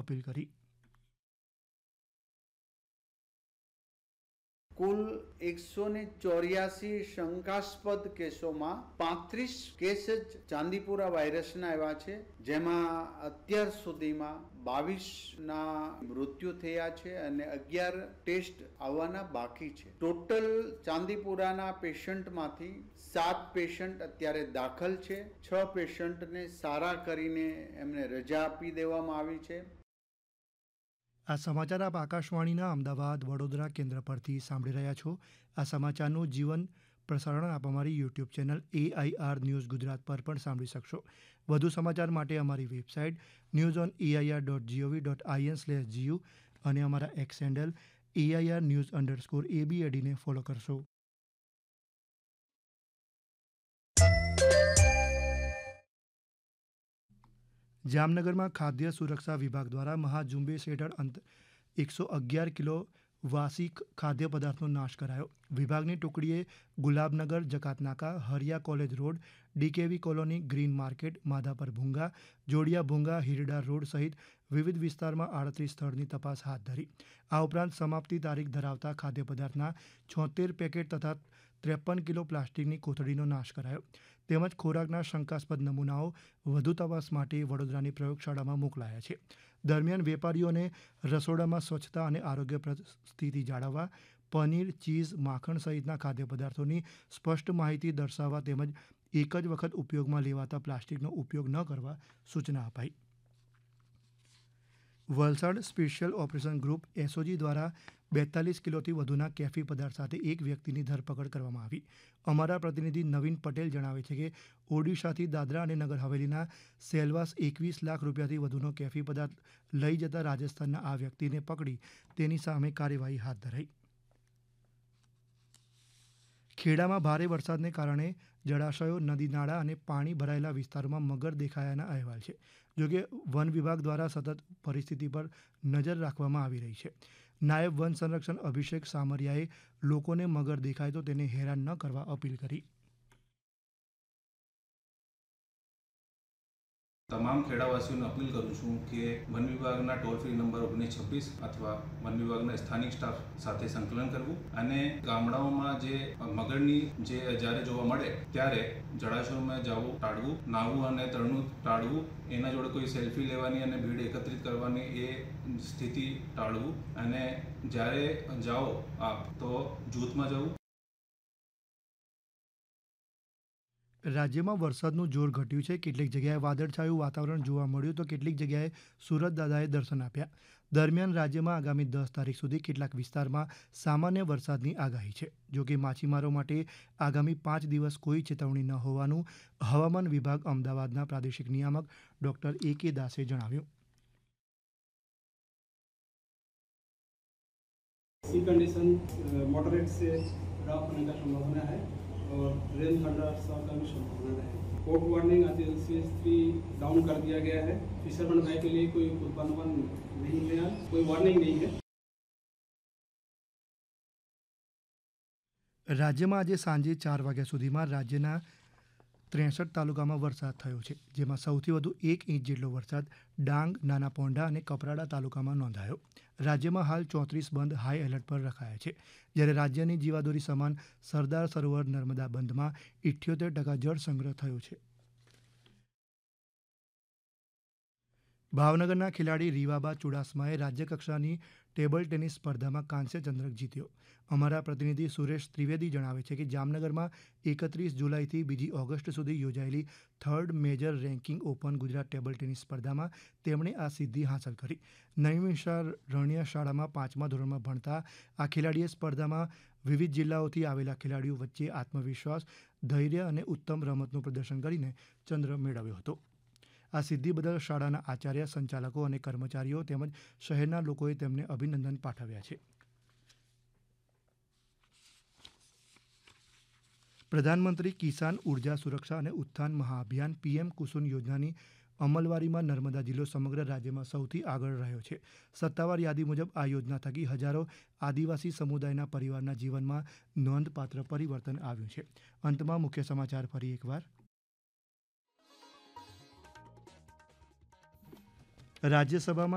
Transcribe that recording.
Appeal કરી. કુલ 184 શંકાસ્પદ કેસોમાં 35 કેસ જ ચાંદીપુરા વાયરસના એવા છે, જેમાં અત્યાર સુધીમાં 22ના મૃત્યુ થયા છે અને 11 ટેસ્ટ આવવાના બાકી છે. ટોટલ ચાંદીપુરાના પેશન્ટમાંથી 7 પેશન્ટ અત્યારે દાખલ છે. 6 પેશન્ટને સારા કરીને એમને રજા આપી દેવામાં આવી છે. આ સમાચાર આપ આકાશવાણીના અમદાવાદ વડોદરા કેન્દ્ર પરથી સાંભળી રહ્યા છો. આ સમાચારનું જીવન પ્રસારણ આપ અમારી YouTube channel AIR news Gujarat પર પણ સાંભળી શકશો. વધુ સમાચાર માટે અમારી વેબસાઇટ newsonair.gov.in/gu અને અમારા એક્સ હેન્ડલ AIR_news_ABAD ને ફોલો કરશો. જામનગરમાં ખાદ્ય સુરક્ષા વિભાગ દ્વારા મહાઝુંબેશ હેઠળ 111 કિલો વાસી ખાદ્ય પદાર્થનો નાશ કરાયો. વિભાગની ટુકડીએ ગુલાબનગર, જકાતનાકા, હરિયા college road, DKV colony, green market, Madhapar ભૂંગા, જોડિયા ભૂંગા, હિરડા રોડ સહિત વિવિધ વિસ્તારમાં 38 સ્થળની તપાસ હાથ ધરી. આ ઉપરાંત સમાપ્તિ તારીખ ધરાવતા ખાદ્ય પદાર્થના 76 પેકેટ તથા 53 કિલો પ્લાસ્ટિકની કોથળીનો નાશ કરાયો. તેમજ ખોરાકના શંકાસ્પદ નમૂનાઓ વધુ તપાસ માટે વડોદરાની પ્રયોગશાળામાં મોકલાયા છે. દરમિયાન વેપારીઓને રસોડામાં સ્વચ્છતા અને આરોગ્યપ્રદ સ્થિતિ જાળવવા પનીર, ચીઝ, માખણ સહિતના ખાદ્ય પદાર્થોની સ્પષ્ટ માહિતી દર્શાવવા તેમજ એક જ વખત ઉપયોગમાં લેવાતા પ્લાસ્ટિકનો ઉપયોગ ન કરવા સૂચના અપાઈ. Valsad special operation group SOG દ્વારા 42 કિલોથી વધુના કેફી પદાર્થ સાથે એક વ્યક્તિની ધરપકડ કરવામાં આવી. અમારા પ્રતિનિધિ નવીન પટેલ જણાવે છે કે ઓડિશાથી દાદરા અને નગર હવેલીના સેલવાસ 21 લાખ રૂપિયાથી વધુનો કેફી પદાર્થ લઈ જતા રાજસ્થાનના આ વ્યક્તિને પકડી તેની સામે કાર્યવાહી હાથ ધરાઈ. ખેડામાં ભારે વરસાદને કારણે જળાશયો, નદી નાળા અને પાણી ભરાયેલા વિસ્તારોમાં મગર દેખાયાના અહેવાલ છે. જોકે વન વિભાગ દ્વારા સતત પરિસ્થિતિ પર નજર રાખવામાં આવી રહી છે. નાયબ વન સંરક્ષક અભિષેક સામરિયાએ લોકોને મગર દેખાય તો તેને હેરાન ન કરવા અપીલ કરી. તમામ ખેડાવાસીઓને અપીલ કરું છું કે વન વિભાગના ટોલ ફ્રી નંબર 1926 અથવા વન વિભાગના સ્થાનિક સ્ટાફ સાથે સંકલન કરવું અને ગામડાઓમાં જે મગરની જે જ્યારે જોવા મળે ત્યારે જળાશયોમાં જવું ટાળવું, નાહવું અને તરવું ટાળવું, એના જોડે કોઈ સેલ્ફી લેવાની અને ભીડ એકત્રિત કરવાની એ સ્થિતિ ટાળવું અને જ્યારે જાઓ આપ તો જૂથમાં જવું. રાજ્યમાં વરસાદનું જોર ઘટ્યું છે. કેટલીક જગ્યાએ વાદળછાયું વાતાવરણ જોવા મળ્યું તો કેટલીક જગ્યાએ સુરત દાદાએ દર્શન આપ્યા. દરમિયાન રાજ્યમાં આગામી 10 તારીખ સુધી કેટલાક વિસ્તારમાં સામાન્ય વરસાદની આગાહી છે. જોકે માછીમારો માટે આગામી 5 દિવસ કોઈ ચેતવણી ન હોવાનું હવામાન વિભાગ અમદાવાદના પ્રાદેશિક નિયામક ડોક્ટર AK દાસે જણાવ્યું. सी कंडीशन मॉडरेट से रफ होने का संभावना है और रेन थंडर का भी संभावना है. कोर्ट वार्निंग CS3 डाउन कर दिया गया है. फिशरमैन भाई के लिए कोई पूर्वानुमान नहीं है, कोई वार्निंग नहीं है. રાજ્યમાં આજે સાંજે 4 વાગ્યા સુધીમાં રાજ્યના 63 તાલુકામાં વરસાદ થયો છે, જેમાં સૌથી વધુ 1 ઇંચ જેટલો વરસાદ ડાંગ, નાના પોંઢા અને કપરાડા તાલુકામાં નોંધાયો. રાજ્યમાં હાલ 34 બંધ હાઈ એલર્ટ પર રખાયા છે, જ્યારે રાજ્યની જીવાદોરી સમાન સરદાર સરોવર નર્મદા બંધમાં 78% જળ સંગ્રહ થયો છે. ભાવનગરના ખેલાડી રીવાબા ચુડાસમાએ રાજ્યકક્ષાની ટેબલ ટેનિસ સ્પર્ધામાં કાંસ્ય ચંદ્રક જીત્યો. અમારા પ્રતિનિધિ સુરેશ ત્રિવેદી જણાવે છે કે જામનગરમાં 31 જુલાઈથી 2 ઓગસ્ટ સુધી યોજાયેલી 3rd major ranking open Gujarat table tennis સ્પર્ધામાં તેમણે આ સિદ્ધિ હાંસલ કરી. નવીનશા રણિયા શાળામાં 5મા ધોરણમાં ભણતા આ ખેલાડીએ સ્પર્ધામાં વિવિધ જિલ્લાઓથી આવેલા ખેલાડીઓ વચ્ચે આત્મવિશ્વાસ, ધૈર્ય અને ઉત્તમ રમતનું પ્રદર્શન કરીને ચંદ્ર મેળવ્યો હતો. આ સિદ્ધિ બદલ શાળાના આચાર્ય, સંચાલકો અને કર્મચારીઓ તેમજ શહેરના લોકોએ તેમને અભિનંદન પાઠવ્યા છે. પ્રધાનમંત્રી કિસાન ઉર્જા સુરક્ષા અને ઉત્થાન મહાઅભિયાન PM કુસુમ યોજનાની અમલવારીમાં નર્મદા જિલ્લો સમગ્ર રાજ્યમાં સૌથી આગળ રહ્યો છે. સત્તાવાર યાદી મુજબ આ યોજના થકી હજારો આદિવાસી સમુદાયના પરિવારના જીવનમાં નોંધપાત્ર પરિવર્તન આવ્યું છે. અંતમાં મુખ્ય સમાચાર ફરી એકવાર. રાજ્યસભામાં